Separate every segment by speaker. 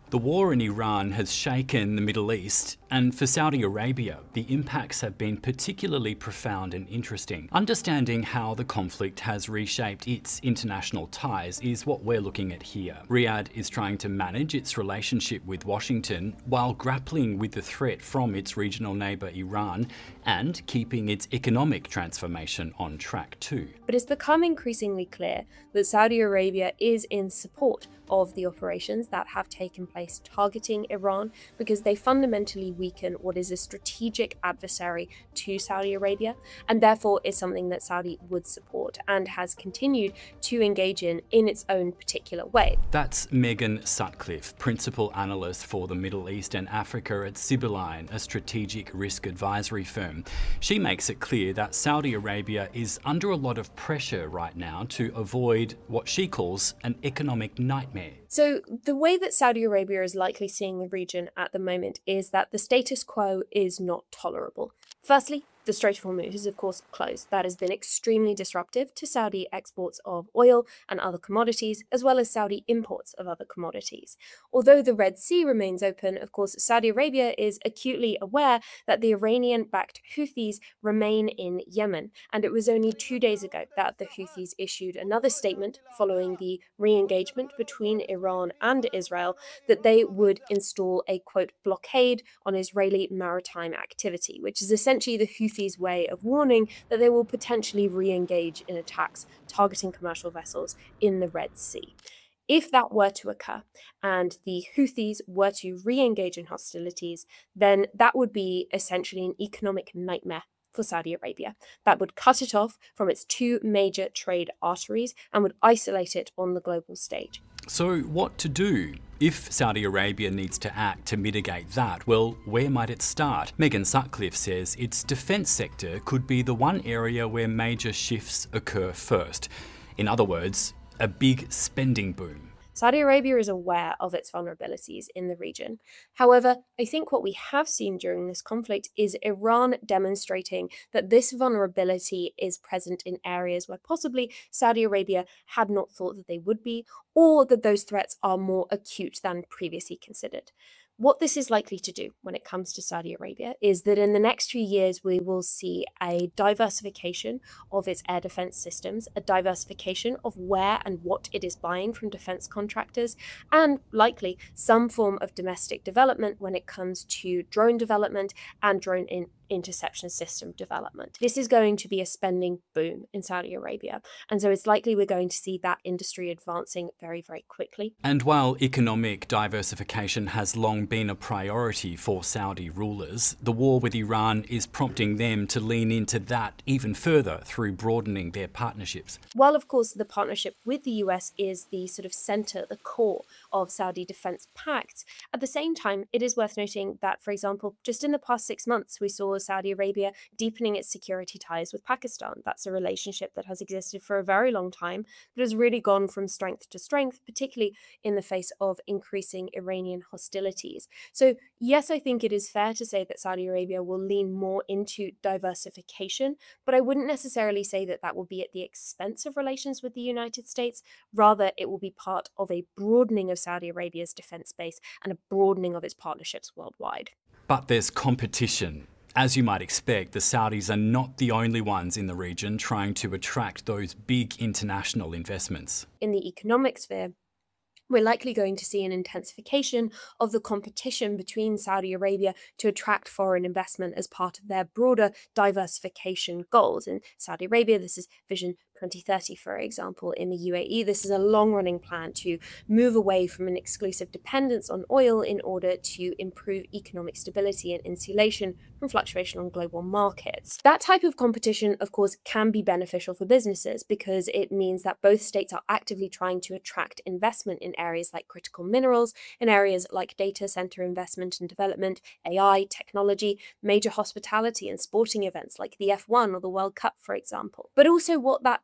Speaker 1: The war in Iran has shaken the Middle East, and for Saudi Arabia, the impacts have been particularly profound and interesting. Understanding how the conflict has reshaped its international ties is what we're looking at here. Riyadh is trying to manage its relationship with Washington while grappling with the threat from its regional neighbour Iran and keeping its economic transformation on track too.
Speaker 2: But it's become increasingly clear that Saudi Arabia is in support of the operations that have taken place targeting Iran because they fundamentally weaken what is a strategic adversary to Saudi Arabia, and therefore is something that Saudi would support and has continued to engage in its own particular way.
Speaker 1: That's Megan Sutcliffe, Principal Analyst for the Middle East and Africa at Sibylline, a strategic risk advisory firm. She makes it clear that Saudi Arabia is under a lot of pressure right now to avoid what she calls an economic nightmare.
Speaker 2: So the way that Saudi Arabia is likely seeing the region at the moment is that the status quo is not tolerable. Firstly, the Strait of Hormuz is of course closed. That has been extremely disruptive to Saudi exports of oil and other commodities, as well as Saudi imports of other commodities. Although the Red Sea remains open, of course, Saudi Arabia is acutely aware that the Iranian-backed Houthis remain in Yemen, and it was only 2 days ago that the Houthis issued another statement following the re-engagement between Iran and Israel that they would install a, quote, blockade on Israeli maritime activity, which is essentially the Houthis' way of warning that they will potentially re-engage in attacks targeting commercial vessels in the Red Sea. If that were to occur and the Houthis were to re-engage in hostilities, then that would be essentially an economic nightmare for Saudi Arabia. That would cut it off from its two major trade arteries and would isolate it on the global stage.
Speaker 1: So what to do? If Saudi Arabia needs to act to mitigate that, well, where might it start? Megan Sutcliffe says its defence sector could be the one area where major shifts occur first. In other words, a big spending boom.
Speaker 2: Saudi Arabia is aware of its vulnerabilities in the region. However, I think what we have seen during this conflict is Iran demonstrating that this vulnerability is present in areas where possibly Saudi Arabia had not thought that they would be, or that those threats are more acute than previously considered. What this is likely to do when it comes to Saudi Arabia is that in the next few years, we will see a diversification of its air defense systems, a diversification of where and what it is buying from defense contractors, and likely some form of domestic development when it comes to drone development and drone interception system development. This is going to be a spending boom in Saudi Arabia, and so it's likely we're going to see that industry advancing very, very quickly.
Speaker 1: And while economic diversification has long been a priority for Saudi rulers, the war with Iran is prompting them to lean into that even further through broadening their partnerships.
Speaker 2: While, of course, the partnership with the US is the sort of center, the core of Saudi defense pacts, at the same time, it is worth noting that, for example, just in the past 6 months, we saw Saudi Arabia deepening its security ties with Pakistan. That's a relationship that has existed for a very long time, but has really gone from strength to strength, particularly in the face of increasing Iranian hostilities. So yes, I think it is fair to say that Saudi Arabia will lean more into diversification, but I wouldn't necessarily say that that will be at the expense of relations with the United States. Rather, it will be part of a broadening of Saudi Arabia's defense base and a broadening of its partnerships worldwide.
Speaker 1: But there's competition. As you might expect, the Saudis are not the only ones in the region trying to attract those big international investments.
Speaker 2: In the economic sphere, we're likely going to see an intensification of the competition between Saudi Arabia to attract foreign investment as part of their broader diversification goals. In Saudi Arabia, this is Vision 2030, for example. In the UAE, this is a long-running plan to move away from an exclusive dependence on oil in order to improve economic stability and insulation from fluctuation on global markets. That type of competition, of course, can be beneficial for businesses because it means that both states are actively trying to attract investment in areas like critical minerals, in areas like data center investment and development, AI, technology, major hospitality and sporting events like the F1 or the World Cup, for example. But also what that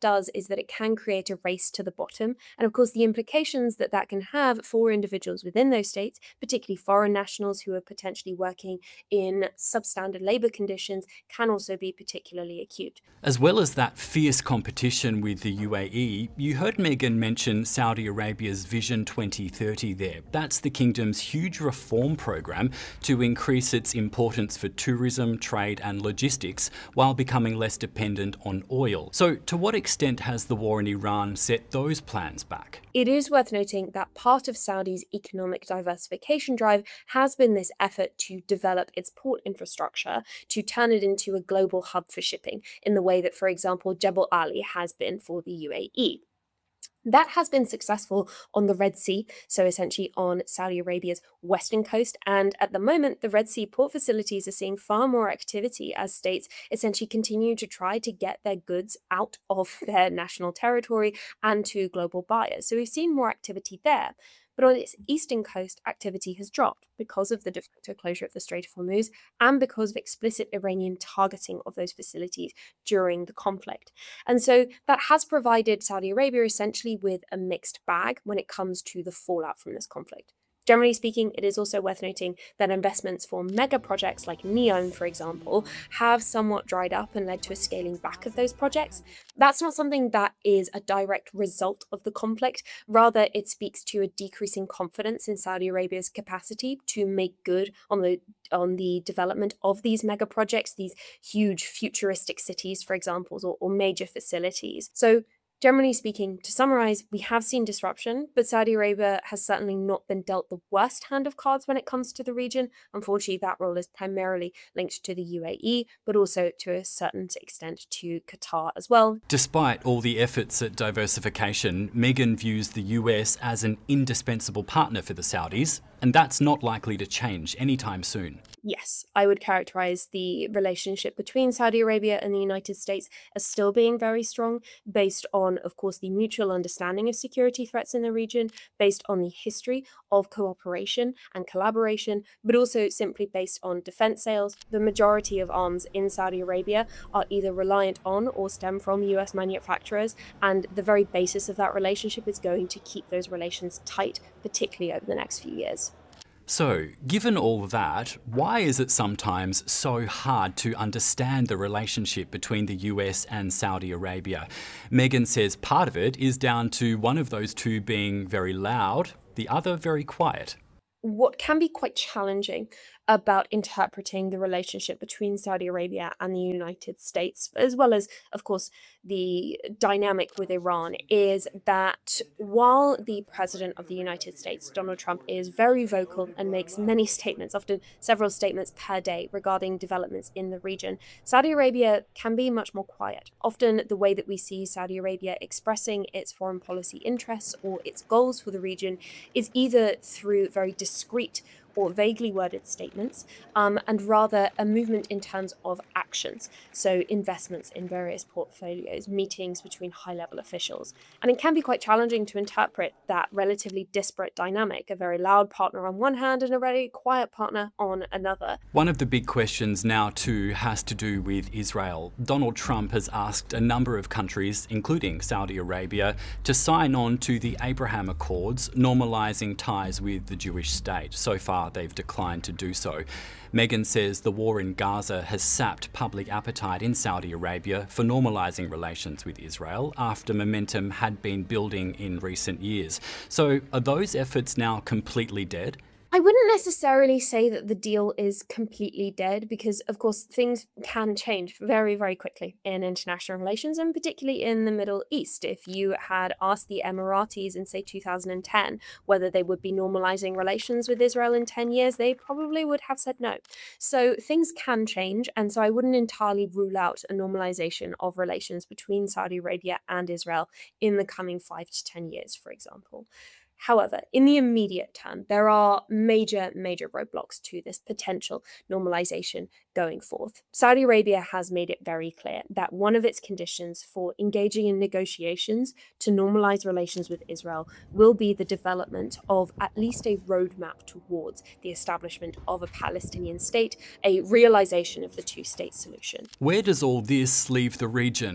Speaker 2: does is that it can create a race to the bottom. And of course, the implications that that can have for individuals within those states, particularly foreign nationals who are potentially working in substandard labour conditions, can also be particularly acute.
Speaker 1: As well as that fierce competition with the UAE, you heard Meghan mention Saudi Arabia's Vision 2030 there. That's the kingdom's huge reform program to increase its importance for tourism, trade and logistics while becoming less dependent on oil. So to what extent has the war in Iran set those plans back?
Speaker 2: It is worth noting that part of Saudi's economic diversification drive has been this effort to develop its port infrastructure to turn it into a global hub for shipping, in the way that, for example, Jebel Ali has been for the UAE. That has been successful on the Red Sea, so essentially on Saudi Arabia's western coast. And at the moment, the Red Sea port facilities are seeing far more activity as states essentially continue to try to get their goods out of their national territory and to global buyers. So we've seen more activity there. But on its eastern coast, activity has dropped because of the de facto closure of the Strait of Hormuz and because of explicit Iranian targeting of those facilities during the conflict. And so that has provided Saudi Arabia essentially with a mixed bag when it comes to the fallout from this conflict. Generally speaking, it is also worth noting that investments for mega projects like NEOM, for example, have somewhat dried up and led to a scaling back of those projects. That's not something that is a direct result of the conflict. Rather, it speaks to a decreasing confidence in Saudi Arabia's capacity to make good on the development of these mega projects, these huge futuristic cities, for example, or major facilities. So generally speaking, to summarize, we have seen disruption, but Saudi Arabia has certainly not been dealt the worst hand of cards when it comes to the region. Unfortunately, that role is primarily linked to the UAE, but also to a certain extent to Qatar as well.
Speaker 1: Despite all the efforts at diversification, Meghan views the US as an indispensable partner for the Saudis, and that's not likely to change anytime soon.
Speaker 2: Yes, I would characterize the relationship between Saudi Arabia and the United States as still being very strong, based on, of course, the mutual understanding of security threats in the region, based on the history of cooperation and collaboration, but also simply based on defense sales. The majority of arms in Saudi Arabia are either reliant on or stem from US manufacturers, and the very basis of that relationship is going to keep those relations tight, particularly over the next few years.
Speaker 1: So, given all that, why is it sometimes so hard to understand the relationship between the US and Saudi Arabia? Meghan says part of it is down to one of those two being very loud, the other very quiet.
Speaker 2: What can be quite challenging about interpreting the relationship between Saudi Arabia and the United States, as well as, of course, the dynamic with Iran, is that while the President of the United States, Donald Trump, is very vocal and makes many statements, often several statements per day, regarding developments in the region, Saudi Arabia can be much more quiet. Often the way that we see Saudi Arabia expressing its foreign policy interests or its goals for the region is either through very discreet or vaguely worded statements, and rather a movement in terms of actions. So investments in various portfolios, meetings between high-level officials. And it can be quite challenging to interpret that relatively disparate dynamic, a very loud partner on one hand and a very quiet partner on another.
Speaker 1: One of the big questions now too has to do with Israel. Donald Trump has asked a number of countries, including Saudi Arabia, to sign on to the Abraham Accords, normalising ties with the Jewish state. So far, they've declined to do so. Meghan says the war in Gaza has sapped public appetite in Saudi Arabia for normalising relations with Israel after momentum had been building in recent years. So are those efforts now completely dead?
Speaker 2: I wouldn't necessarily say that the deal is completely dead because, of course, things can change very, very quickly in international relations, and particularly in the Middle East. If you had asked the Emiratis in, say, 2010 whether they would be normalizing relations with Israel in 10 years, they probably would have said no. So things can change, and so I wouldn't entirely rule out a normalization of relations between Saudi Arabia and Israel in the coming 5 to 10 years, for example. However, in the immediate term, there are major roadblocks to this potential normalization going forth. Saudi Arabia has made it very clear that one of its conditions for engaging in negotiations to normalize relations with Israel will be the development of at least a roadmap towards the establishment of a Palestinian state, a realization of the two-state solution.
Speaker 1: Where does all this leave the region?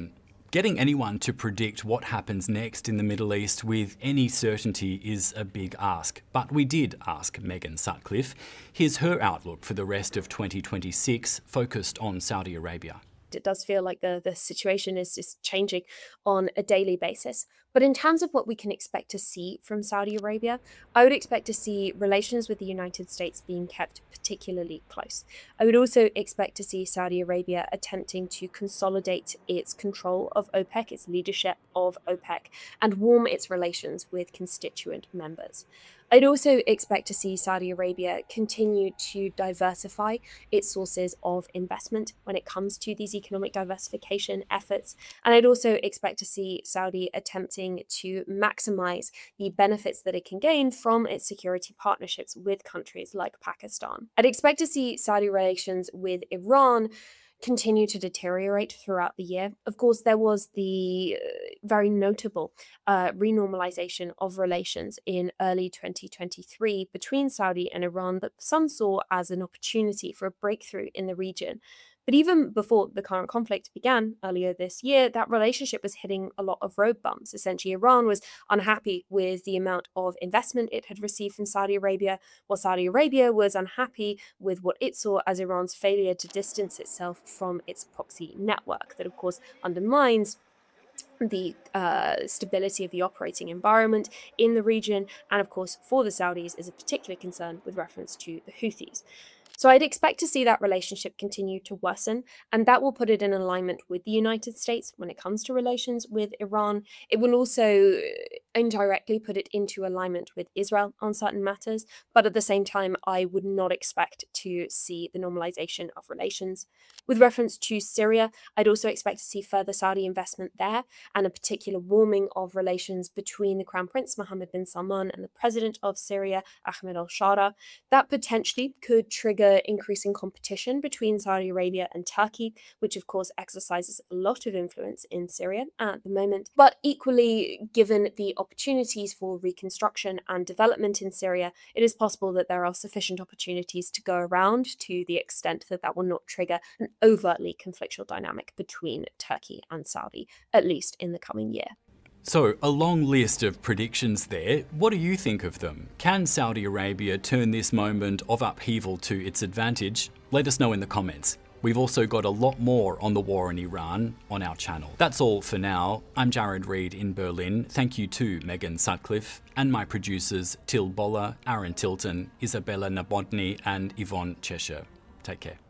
Speaker 1: Getting anyone to predict what happens next in the Middle East with any certainty is a big ask, but we did ask Megan Sutcliffe. Here's her outlook for the rest of 2026, focused on Saudi Arabia.
Speaker 2: It does feel like the situation is just changing on a daily basis. But in terms of what we can expect to see from Saudi Arabia, I would expect to see relations with the United States being kept particularly close. I would also expect to see Saudi Arabia attempting to consolidate its control of OPEC, its leadership of OPEC, and warm its relations with constituent members. I'd also expect to see Saudi Arabia continue to diversify its sources of investment when it comes to these economic diversification efforts. And I'd also expect to see Saudi attempting to maximize the benefits that it can gain from its security partnerships with countries like Pakistan. I'd expect to see Saudi relations with Iran continue to deteriorate throughout the year. Of course, there was the very notable renormalization of relations in early 2023 between Saudi and Iran that some saw as an opportunity for a breakthrough in the region. But even before the current conflict began earlier this year, that relationship was hitting a lot of road bumps. Essentially, Iran was unhappy with the amount of investment it had received from Saudi Arabia, while Saudi Arabia was unhappy with what it saw as Iran's failure to distance itself from its proxy network, that of course undermines the stability of the operating environment in the region, and of course for the Saudis is a particular concern with reference to the Houthis. So I'd expect to see that relationship continue to worsen, and that will put it in alignment with the United States when it comes to relations with Iran. It will also indirectly put it into alignment with Israel on certain matters, but at the same time, I would not expect to see the normalization of relations. With reference to Syria, I'd also expect to see further Saudi investment there and a particular warming of relations between the Crown Prince Mohammed bin Salman and the President of Syria, Ahmed al-Shara. That potentially could trigger increasing competition between Saudi Arabia and Turkey, which of course exercises a lot of influence in Syria at the moment. But equally, given the opportunities for reconstruction and development in Syria, it is possible that there are sufficient opportunities to go around to the extent that that will not trigger an overtly conflictual dynamic between Turkey and Saudi, at least in the coming year.
Speaker 1: So, a long list of predictions there. What do you think of them? Can Saudi Arabia turn this moment of upheaval to its advantage? Let us know in the comments. We've also got a lot more on the war in Iran on our channel. That's all for now. I'm Jared Reed in Berlin. Thank you to Megan Sutcliffe and my producers Till Boller, Aaron Tilton, Isabella Nabodny and Yvonne Cheshire. Take care.